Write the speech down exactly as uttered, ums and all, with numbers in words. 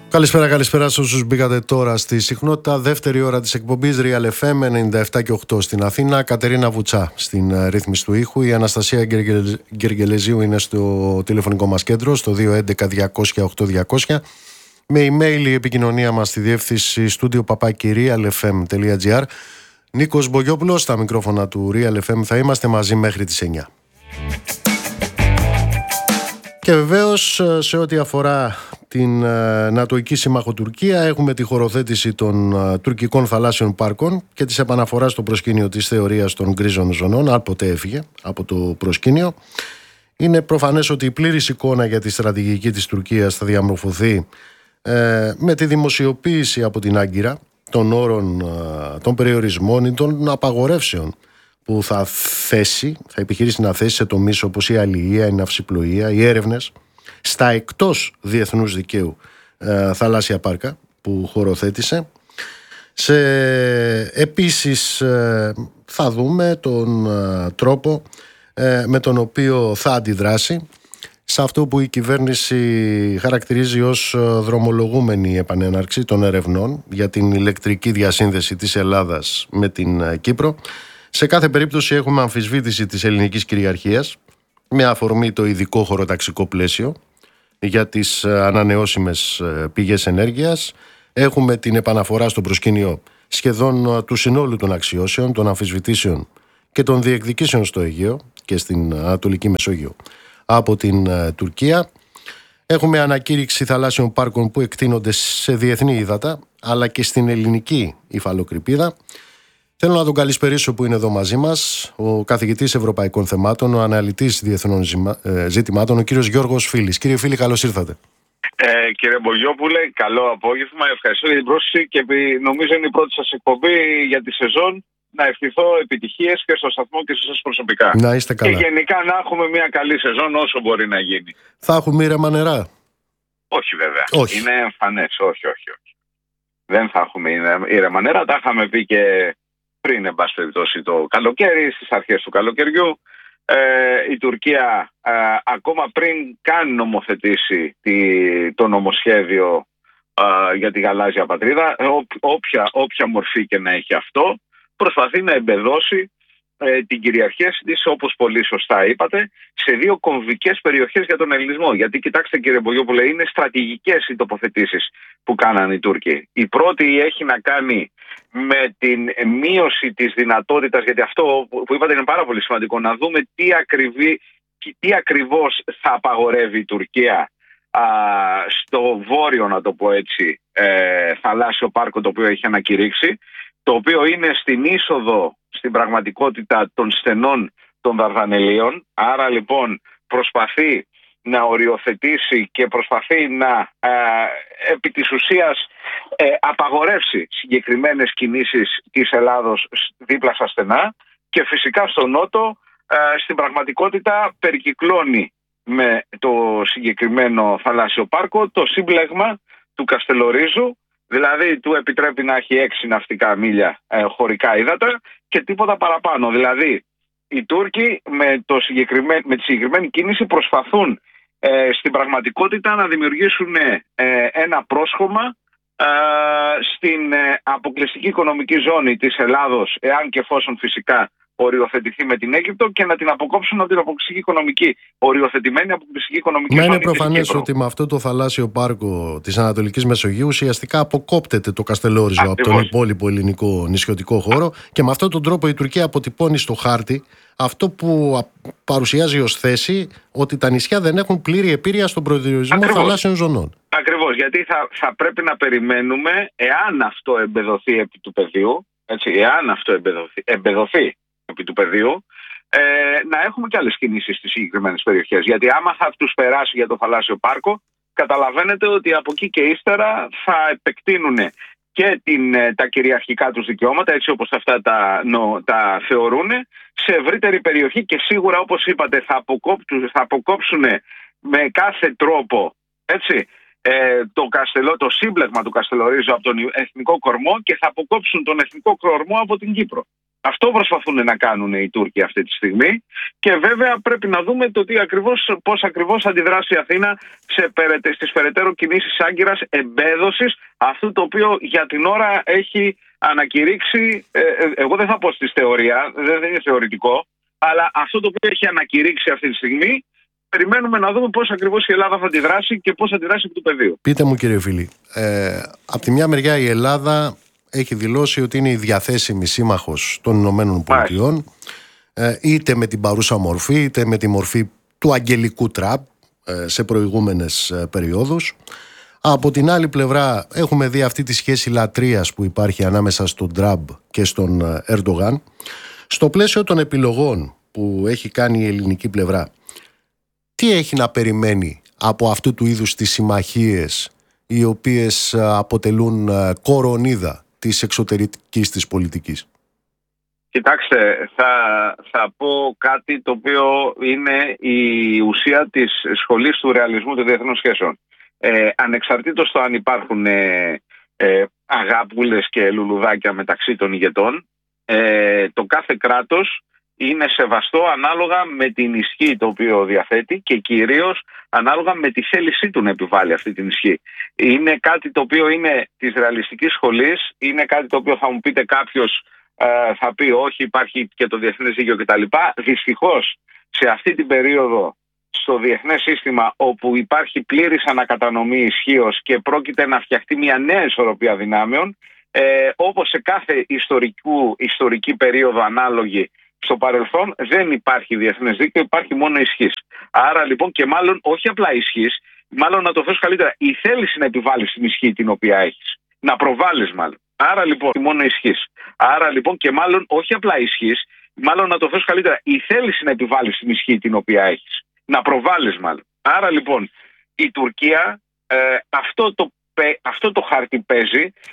Καλησπέρα, καλησπέρα σε όσους μπήκατε τώρα στη συχνότητα. Δεύτερη ώρα της εκπομπής Real εφ εμ ενενήντα επτά και οκτώ στην Αθήνα. Κατερίνα Βουτσά στην ρύθμιση του ήχου. Η Αναστασία Γκεργελεζίου είναι στο τηλεφωνικό μας κέντρο, στο δύο έντεκα διακόσια οκτώ διακόσια. Με email η επικοινωνία μας στη διεύθυνση studio παπάκι real f m τελεία g r. Νίκος Μπογιόπουλος στα μικρόφωνα του Real εφ εμ. Θα είμαστε μαζί μέχρι τις εννιά. Και βεβαίως σε ό,τι αφορά την νατοϊκή σύμμαχο Τουρκία, έχουμε τη χωροθέτηση των τουρκικών θαλάσσιων πάρκων και της επαναφοράς στο προσκήνιο της θεωρίας των γκρίζων ζωνών, αν ποτέ έφυγε από το προσκήνιο. Είναι προφανές ότι η πλήρης εικόνα για τη στρατηγική της Τουρκίας θα διαμορφωθεί ε, με τη δημοσιοποίηση από την Άγκυρα των όρων, ε, των περιορισμών ή των απαγορεύσεων που θα θέσει, θα επιχειρήσει να θέσει σε τομείς όπως η αλληλεία, η ναυσιπλοεία, οι έρευνες στα εκτός διεθνούς δικαίου ε, θαλάσσια πάρκα που χωροθέτησε. Σε, επίσης ε, θα δούμε τον ε, τρόπο ε, με τον οποίο θα αντιδράσει σε αυτό που η κυβέρνηση χαρακτηρίζει ως δρομολογούμενη επανέναρξη των ερευνών για την ηλεκτρική διασύνδεση της Ελλάδας με την ε, Κύπρο. Σε κάθε περίπτωση έχουμε αμφισβήτηση της ελληνικής κυριαρχίας με αφορμή το ειδικό χωροταξικό πλαίσιο για τις ανανεώσιμες πηγές ενέργειας. Έχουμε την επαναφορά στο προσκήνιο σχεδόν του συνόλου των αξιώσεων, των αμφισβητήσεων και των διεκδικήσεων στο Αιγαίο και στην Ανατολική Μεσόγειο από την Τουρκία. Έχουμε ανακήρυξη θαλάσσιων πάρκων που εκτείνονται σε διεθνή ύδατα αλλά και στην ελληνική υφαλοκρηπίδα. Θέλω να τον καλησπερίσω που είναι εδώ μαζί μας, ο καθηγητής Ευρωπαϊκών Θεμάτων, ο αναλυτής διεθνών ζητημάτων, ο κύριος Γιώργος Φίλης. Κύριε Φίλη, καλώς ήρθατε. Ε, κύριε Μπογιόπουλε, καλό απόγευμα. Ευχαριστώ για την πρόσκληση και νομίζω είναι η πρώτη σας εκπομπή για τη σεζόν. Να ευχηθώ επιτυχίες και στο σταθμό και σε εσάς προσωπικά. Να είστε καλά. Και γενικά να έχουμε μια καλή σεζόν όσο μπορεί να γίνει. Θα έχουμε ήρεμα νερά? Όχι βέβαια. Όχι. Είναι εμφανές. Όχι, όχι, όχι. Δεν θα έχουμε ήρεμα νερά. Τα είχαμε πει και πριν, εν πάση περιπτώσει, το καλοκαίρι, στις αρχές του καλοκαιριού. Ε, η Τουρκία ε, ακόμα πριν καν νομοθετήσει τη, το νομοσχέδιο ε, για τη γαλάζια πατρίδα, ό, όποια, όποια μορφή και να έχει αυτό, προσπαθεί να εμπεδώσει ε, την κυριαρχία της, όπως πολύ σωστά είπατε, σε δύο κομβικές περιοχές για τον ελληνισμό. Γιατί κοιτάξτε κύριε Μπογιόπουλε, είναι στρατηγικές οι τοποθετήσεις που κάνανε οι Τούρκοι. Η πρώτη έχει να κάνει με την μείωση της δυνατότητας, γιατί αυτό που είπατε είναι πάρα πολύ σημαντικό, να δούμε τι, ακριβή, τι ακριβώς θα απαγορεύει η Τουρκία α, στο βόρειο, να το πω έτσι, ε, θαλάσσιο πάρκο το οποίο έχει ανακηρύξει, το οποίο είναι στην είσοδο στην πραγματικότητα των στενών των Δαρδανελίων. Άρα λοιπόν προσπαθεί να οριοθετήσει και προσπαθεί να ε, επί της ουσίας ε, απαγορεύσει συγκεκριμένες κινήσεις της Ελλάδος δίπλα στα στενά και φυσικά στο νότο ε, στην πραγματικότητα περικυκλώνει με το συγκεκριμένο θαλάσσιο πάρκο το σύμπλεγμα του Καστελορίζου, δηλαδή του επιτρέπει να έχει έξι ναυτικά μίλια ε, χωρικά ύδατα και τίποτα παραπάνω. Δηλαδή οι Τούρκοι με, το συγκεκριμένο, με τη συγκεκριμένη κίνηση προσπαθούν ε, στην πραγματικότητα να δημιουργήσουν ε, ένα πρόσχωμα ε, στην ε, αποκλειστική οικονομική ζώνη της Ελλάδος, εάν και εφόσον φυσικά οριοθετηθεί με την Αίγυπτο, και να την αποκόψουν από την αποκλειστική οικονομική, οριοθετημένη αποκλειστική οικονομική Μα ζώνη. Είναι προφανές ότι με αυτό το θαλάσσιο πάρκο της Ανατολικής Μεσογείου ουσιαστικά αποκόπτεται το Καστελόριζο από τον υπόλοιπο ελληνικό νησιωτικό χώρο και με αυτόν τον τρόπο η Τουρκία αποτυπώνει στο χάρτη αυτό που παρουσιάζει ως θέση, ότι τα νησιά δεν έχουν πλήρη επίρρεια στον προδιορισμό θαλάσσιων ζωνών. Ακριβώς, γιατί θα, θα πρέπει να περιμένουμε, εάν αυτό εμπεδοθεί επί του πεδίου, έτσι, εάν αυτό εμπεδοθεί, εμπεδοθεί επί του πεδίου, ε, να έχουμε και άλλες κινήσεις στις συγκεκριμένες περιοχές. Γιατί άμα θα τους περάσει για το θαλάσσιο πάρκο, καταλαβαίνετε ότι από εκεί και ύστερα θα επεκτείνουν και την, τα κυριαρχικά τους δικαιώματα, έτσι όπως αυτά τα, νο, τα θεωρούν, σε ευρύτερη περιοχή και σίγουρα, όπως είπατε, θα αποκόψουν, θα αποκόψουν με κάθε τρόπο, έτσι, ε, το, καστελό, το σύμπλεγμα του Καστελορίζου από τον εθνικό κορμό και θα αποκόψουν τον εθνικό κορμό από την Κύπρο. Αυτό προσπαθούν να κάνουν οι Τούρκοι αυτή τη στιγμή και βέβαια πρέπει να δούμε το τι ακριβώς, πώς ακριβώς αντιδράσει η Αθήνα σε περαιτέ, στις περαιτέρω κινήσεις άγκυρας εμπέδωσης αυτού το οποίο για την ώρα έχει ανακηρύξει, ε, εγώ δεν θα πω στη θεωρία, δεν είναι θεωρητικό, αλλά αυτό το οποίο έχει ανακηρύξει αυτή τη στιγμή, περιμένουμε να δούμε πώς ακριβώς η Ελλάδα θα αντιδράσει και πώς θα αντιδράσει από το πεδίο. Πείτε μου κύριε Φίλη, ε, από τη μια μεριά η Ελλάδα έχει δηλώσει ότι είναι η διαθέσιμη σύμμαχος των Ηνωμένων Πολιτειών, ε, είτε με την παρούσα μορφή, είτε με τη μορφή του αγγελικού Τραμπ ε, σε προηγούμενες ε, περιόδους. Από την άλλη πλευρά έχουμε δει αυτή τη σχέση λατρείας που υπάρχει ανάμεσα στον Τραμπ και στον Ερντογάν. Στο πλαίσιο των επιλογών που έχει κάνει η ελληνική πλευρά, τι έχει να περιμένει από αυτού του είδους τις συμμαχίες οι οποίες αποτελούν κορονίδα της εξωτερικής της πολιτικής? Κοιτάξτε, θα, θα πω κάτι το οποίο είναι η ουσία της σχολής του ρεαλισμού των διεθνών σχέσεων. Ε, ανεξαρτήτως το αν υπάρχουν ε, ε, αγάπουλες και λουλουδάκια μεταξύ των ηγετών, ε, το κάθε κράτος είναι σεβαστό ανάλογα με την ισχύ το οποίο διαθέτει και κυρίως ανάλογα με τη θέλησή του να επιβάλλει αυτή την ισχύ. Είναι κάτι το οποίο είναι της ρεαλιστικής σχολής, είναι κάτι το οποίο θα μου πείτε κάποιος ε, θα πει όχι, υπάρχει και το διεθνές δίκαιο κτλ. Δυστυχώς σε αυτή την περίοδο στο διεθνές σύστημα όπου υπάρχει πλήρης ανακατανομή ισχύως και πρόκειται να φτιαχτεί μια νέα ισορροπία δυνάμεων, ε, όπως σε κάθε ιστορικού, ιστορική περίοδο ανάλογη στο παρελθόν, δεν υπάρχει διεθνές δίκαιο, υπάρχει μόνο ισχύς. Άρα λοιπόν και μάλλον όχι απλά ισχύς, μάλλον να το θες καλύτερα, η θέληση να επιβάλλεις την ισχύ την οποία έχεις. Να προβάλλεις μάλλον. Άρα λοιπόν μόνο ισχύς. Άρα λοιπόν και μάλλον όχι απλά ισχύς, μάλλον να το θες καλύτερα, η θέληση να επιβάλλεις την ισχύ την οποία έχεις. Να προβάλλεις μάλλον. Άρα λοιπόν η Τουρκία ε, αυτό, το, αυτό το χάρτη παίζει